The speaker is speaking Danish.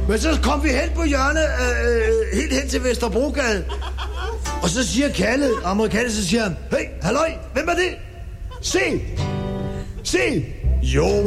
Men så kom vi hen på hjørnet, helt hen til Vesterbrogade. Og så siger Kalle, amerikaner, så siger han, hey, halløj, hvem er det? Se! Jo,